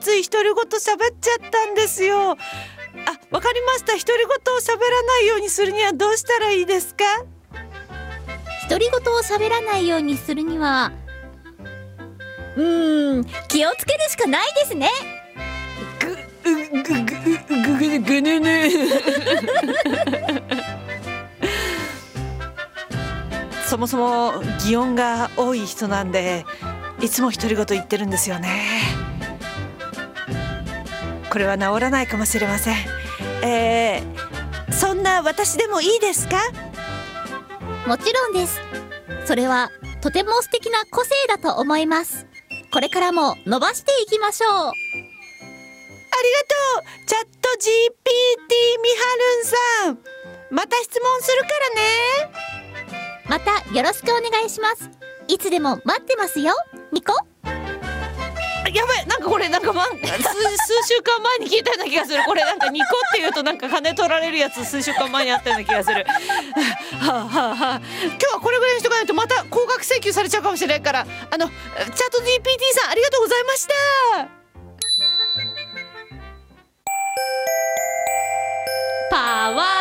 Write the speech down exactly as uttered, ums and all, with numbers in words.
つい独り言喋っちゃったんですよ。あ、わかりました。独り言を喋らないようにするにはどうしたらいいですか？ 独り言を喋らないようにするにはうーん気をつけるしかないですね。 ぐぐぐぐぐぐぐぬぬそもそも擬音が多い人なんで、いつも独り言言ってるんですよね。これは治らないかもしれません。えー、そんな私でもいいですか？ もちろんです。それはとても素敵な個性だと思います。これからも伸ばしていきましょう。 ありがとう、チャット ジーピーティー みはるんさん。また質問するからね。 またよろしくお願いします。いつでも待ってますよ、ニコ。 やばい、なんかこれなんか、ま、数, 数週間前に聞いたような気がする。これなんかニコって言うとなんか金取られるやつ、数週間前にあったような気がする。はあはあはあ、今日はこれぐらいにしとかないとまた高額請求されちゃうかもしれないから、あのチャット ジーピーティー さんありがとうございました。 パワー